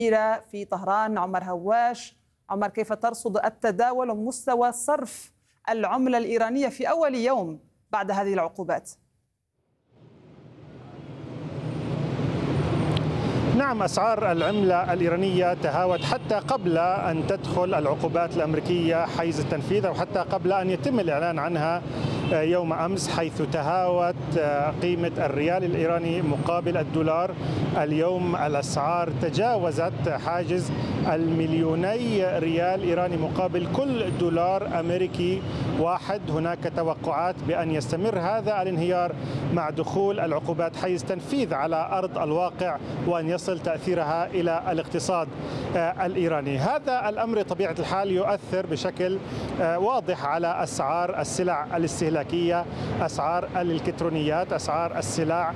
في طهران عمر هواش. عمر، كيف ترصد التداول ومستوى صرف العملة الإيرانية في أول يوم بعد هذه العقوبات؟ نعم، أسعار العملة الإيرانية تهاوت حتى قبل أن تدخل العقوبات الأمريكية حيز التنفيذ، أو حتى قبل أن يتم الإعلان عنها يوم أمس، حيث تهاوت قيمة الريال الإيراني مقابل الدولار. اليوم الأسعار تجاوزت حاجز المليوني ريال إيراني مقابل كل دولار أمريكي واحد. هناك توقعات بأن يستمر هذا الانهيار مع دخول العقوبات حيز تنفيذ على أرض الواقع، وأن يصل تأثيرها إلى الاقتصاد الإيراني. هذا الأمر طبيعة الحال يؤثر بشكل واضح على أسعار السلع الاستهلاكية، أسعار الإلكترونيات، أسعار السلع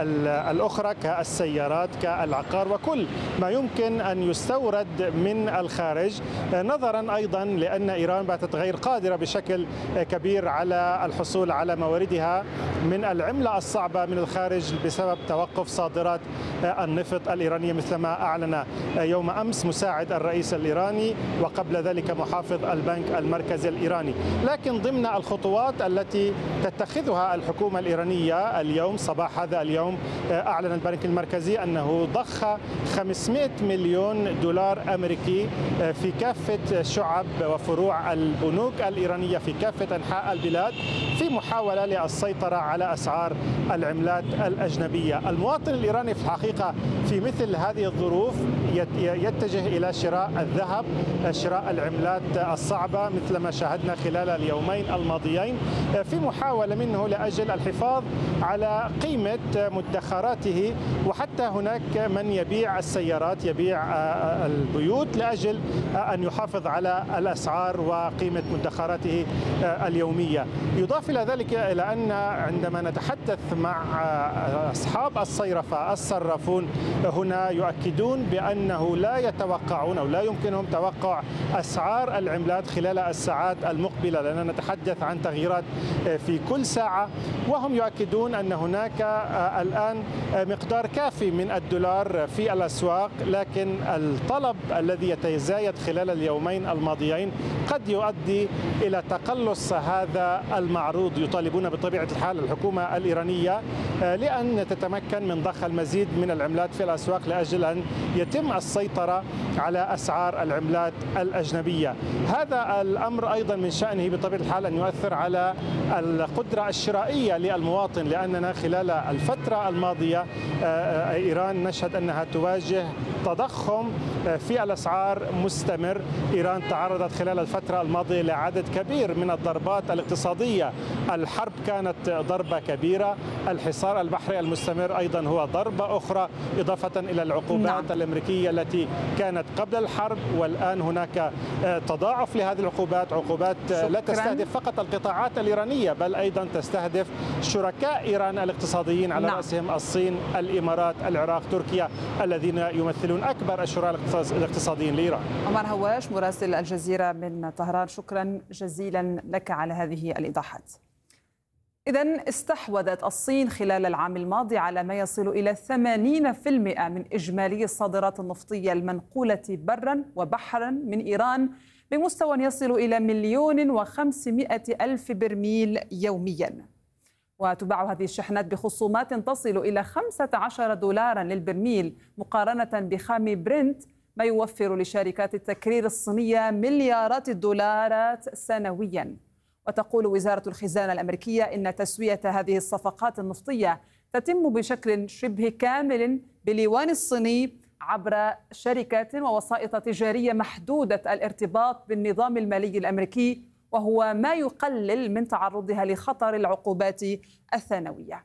الأخرى كالسيارات، كالعقار، وكل ما يمكن أن يستورد من الخارج، نظرا أيضا لأن إيران باتت غير قادرة بشكل كبير على الحصول على مواردها من العملة الصعبة من الخارج بسبب توقف صادرات النفط الإيرانية، مثلما أعلن يوم أمس مساعد الرئيس الإيراني وقبل ذلك محافظ البنك المركزي الإيراني. لكن ضمن الخطوات التي تتخذها الحكومة الإيرانية اليوم، صباح هذا اليوم، أعلن البنك المركزي أنه ضخ 500 مليون دولار أمريكي في كافة شعب وفروع البنوك الإيرانية في كافة أنحاء البلاد، في محاولة للسيطرة على أسعار العملات الأجنبية. المواطن الإيراني في الحقيقة في مثل هذه الظروف يتجه إلى شراء الذهب، شراء العملات الصعبة مثل ما شاهدنا خلال اليومين الماضيين، في محاولة منه لأجل الحفاظ على قيمة مدخراته. وحتى هناك من يبيع السيارات، يبيع البيوت لأجل أن يحافظ على الأسعار وقيمة مدخراته اليومية. يضاف إلى ذلك إلى أن عندما نتحدث مع أصحاب الصيرفة الصرافون هنا يؤكدون بأنه لا يتوقعون أو لا يمكنهم توقع أسعار العملات خلال الساعات المقبلة، لأننا نتحدث عن تغييرات في كل ساعة، وهم يؤكدون أن هناك الآن مقدار كافي من الدولار في الأسواق، لكن الطلب الذي يتزايد خلال اليومين الماضيين قد يؤدي إلى تقلص هذا المعروض. يطالبون بطبيعة الحال الحكومة الإيرانية لأن تتمكن من ضخ المزيد من العملات في الأسواق لأجل أن يتم السيطرة على أسعار العملات الأجنبية. هذا الأمر أيضا من شأنه بطبيعة الحال أن يؤثر على القدرة الشرائية للمواطن، لأننا خلال الفترة الماضية إيران نشهد أنها تواجه تضخم في الأسعار مستمر. إيران تعرضت خلال الفترة الماضية لعدد كبير من الضربات الاقتصادية. الحرب كانت ضربة كبيرة، الحصار البحري المستمر أيضا هو ضربة أخرى، إضافة إلى العقوبات الأمريكية التي كانت قبل الحرب، والآن هناك تضاعف لهذه العقوبات، عقوبات لا تستهدف فقط القطاعات الإيرانية بل أيضا تستهدف شركاء إيران الاقتصاديين على رأسهم الصين، الإمارات، العراق، تركيا، الذين يمثلون أكبر الشركاء الاقتصاديين لإيران. عمر هواش مراسل الجزيرة من طهران، شكرا جزيلا لك على هذه الإيضاحات. إذن استحوذت الصين خلال العام الماضي على ما يصل إلى 80% من إجمالي الصادرات النفطية المنقولة برا وبحرا من إيران، بمستوى يصل إلى 1,500,000 برميل يوميا. وتباع هذه الشحنات بخصومات تصل إلى 15 دولارا للبرميل مقارنة بخام برنت، ما يوفر لشركات التكرير الصينية مليارات الدولارات سنويا. وتقول وزارة الخزانة الأمريكية إن تسوية هذه الصفقات النفطية تتم بشكل شبه كامل باليوان الصيني عبر شركات ووسائط تجارية محدودة الارتباط بالنظام المالي الأمريكي، وهو ما يقلل من تعرضها لخطر العقوبات الثانوية.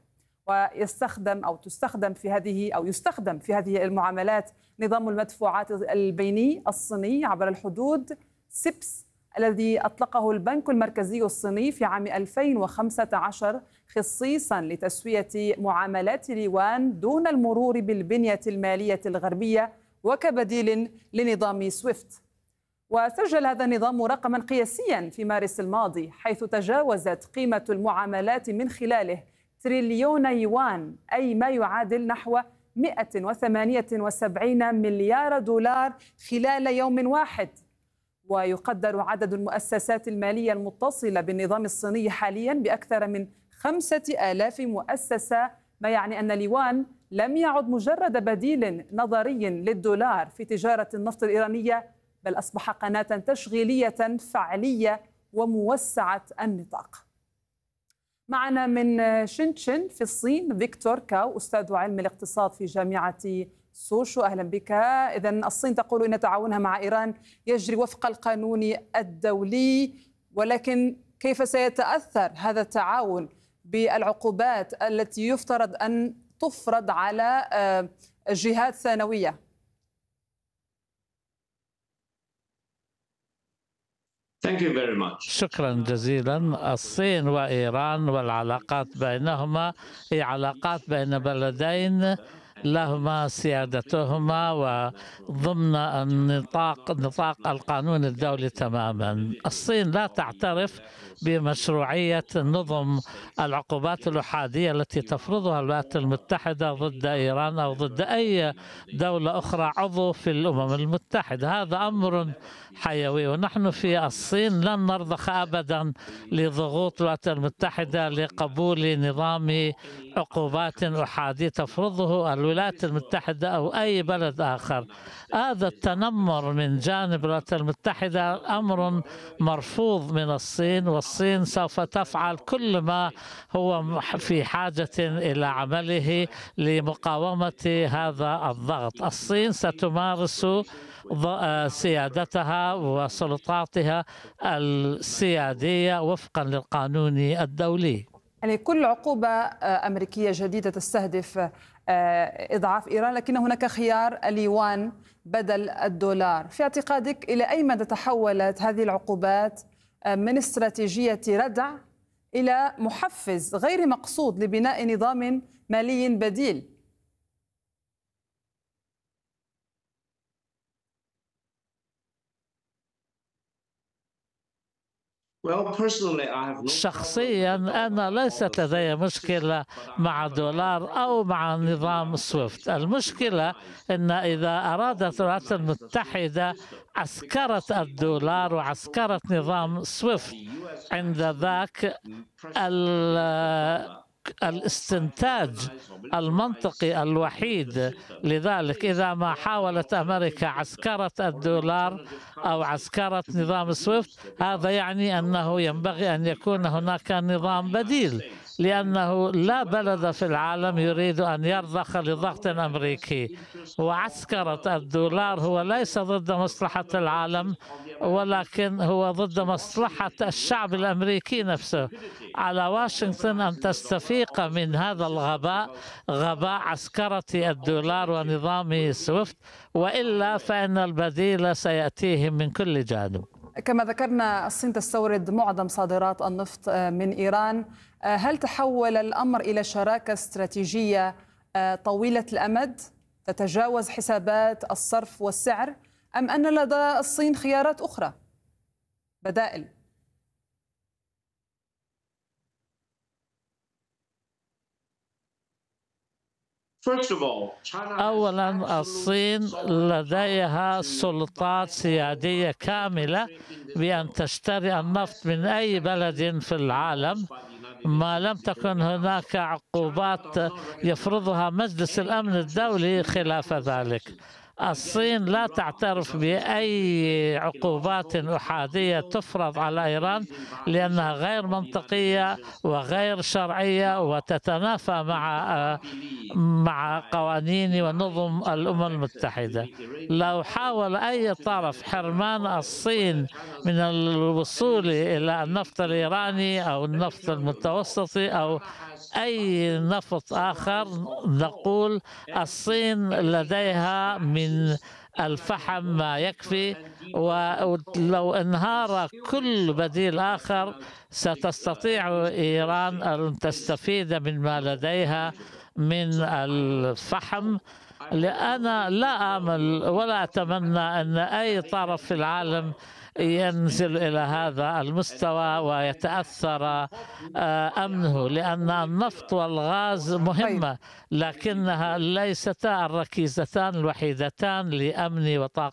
يستخدم في هذه المعاملات نظام المدفوعات البيني الصيني عبر الحدود سيبس، الذي أطلقه البنك المركزي الصيني في عام 2015 خصيصا لتسوية معاملات اليوان دون المرور بالبنية المالية الغربية وكبديل لنظام سويفت. وسجل هذا النظام رقما قياسيا في مارس الماضي، حيث تجاوزت قيمة المعاملات من خلاله تريليون يوان، أي ما يعادل نحو 178 مليار دولار خلال يوم واحد. ويقدر عدد المؤسسات المالية المتصلة بالنظام الصيني حاليا بأكثر من 5000 مؤسسة، ما يعني أن اليوان لم يعد مجرد بديل نظري للدولار في تجارة النفط الإيرانية، بل أصبح قناة تشغيلية فعلية وموسعة النطاق. معنا من شنشن في الصين فيكتور كاو، أستاذ علم الاقتصاد في جامعة سوشو. أهلا بك. إذن الصين تقول إن تعاونها مع إيران يجري وفق القانون الدولي، ولكن كيف سيتأثر هذا التعاون بالعقوبات التي يفترض أن تفرض على جهات ثانوية؟ شكرا جزيلا. الصين وإيران والعلاقات بينهما هي علاقات بين بلدين لهما سيادتهما وضمن نطاق القانون الدولي تماما. الصين لا تعترف بمشروعية نظم العقوبات الأحادية التي تفرضها الولايات المتحدة ضد إيران أو ضد أي دولة أخرى عضو في الأمم المتحدة. هذا أمر حيوي، ونحن في الصين لن نرضخ أبدا لضغوط الولايات المتحدة لقبول نظام عقوبات أحادية تفرضه الولايات المتحدة أو أي بلد آخر. هذا التنمر من جانب الولايات المتحدة أمر مرفوض من الصين، والصين سوف تفعل كل ما هو في حاجة إلى عمله لمقاومة هذا الضغط. الصين ستمارس سيادتها وسلطاتها السيادية وفقا للقانون الدولي. يعني كل عقوبة أمريكية جديدة تستهدف إضعاف إيران، لكن هناك خيار اليوان بدل الدولار. في اعتقادك إلى أي مدى تحولت هذه العقوبات من استراتيجية ردع إلى محفز غير مقصود لبناء نظام مالي بديل؟ شخصيا أنا ليست لدي مشكلة مع الدولار أو مع نظام سويفت. المشكلة أن إذا أرادت الولايات المتحدة عسكرة الدولار وعسكرة نظام سويفت، عند ذاك الاستنتاج المنطقي الوحيد لذلك إذا ما حاولت أمريكا عسكرة الدولار أو عسكرة نظام سويفت، هذا يعني أنه ينبغي أن يكون هناك نظام بديل، لأنه لا بلد في العالم يريد أن يرضخ لضغط أمريكي. وعسكرة الدولار هو ليس ضد مصلحة العالم، ولكن هو ضد مصلحة الشعب الأمريكي نفسه. على واشنطن أن تستفيق من هذا الغباء، غباء عسكرة الدولار ونظام سويفت، وإلا فإن البديل سيأتيهم من كل جانب. كما ذكرنا الصين تستورد معظم صادرات النفط من إيران. هل تحول الأمر إلى شراكة استراتيجية طويلة الأمد تتجاوز حسابات الصرف والسعر، أم أن لدى الصين خيارات أخرى بدائل؟ أولا، الصين لديها سلطات سيادية كاملة بأن تشتري النفط من أي بلد في العالم ما لم تكن هناك عقوبات يفرضها مجلس الأمن الدولي خلاف ذلك. الصين لا تعترف بأي عقوبات أحادية تفرض على إيران لأنها غير منطقية وغير شرعية وتتنافى مع قوانين ونظم الأمم المتحدة. لو حاول أي طرف حرمان الصين من الوصول إلى النفط الإيراني أو النفط المتوسطي أو أي نفط آخر، نقول الصين لديها من الفحم ما يكفي، ولو انهار كل بديل آخر ستستطيع إيران أن تستفيد من ما لديها من الفحم. أنا لا آمل ولا أتمنى أن أي طرف في العالم ينزل إلى هذا المستوى ويتأثر أمنه، لأن النفط والغاز مهمة لكنها ليستا الركيزتان الوحيدتان لأمن وطاقة